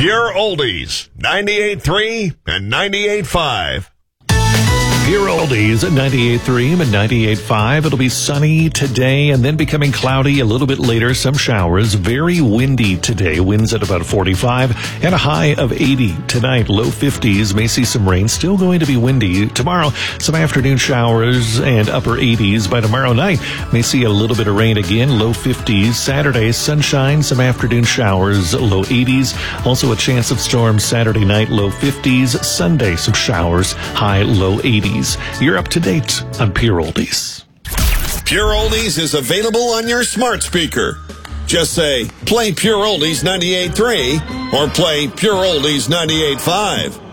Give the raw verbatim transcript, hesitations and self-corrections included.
Pure Oldies, ninety-eight point three and ninety-eight point five. Pure Oldies at ninety-eight point three and ninety-eight point five. It'll be sunny today and then becoming cloudy a little bit later. Some showers. Very windy today. Winds at about forty-five and a high of eighty tonight. Low fifties. May see some rain. Still going to be windy. Tomorrow, some afternoon showers and upper eighties. By tomorrow night, may see a little bit of rain again. Low fifties. Saturday, sunshine. Some afternoon showers. Low eighties. Also a chance of storms Saturday night. Low fifties. Sunday, some showers. High low eighties. You're up to date on Pure Oldies. Pure Oldies is available on your smart speaker. Just say, play Pure Oldies ninety-eight point three or play Pure Oldies ninety-eight point five.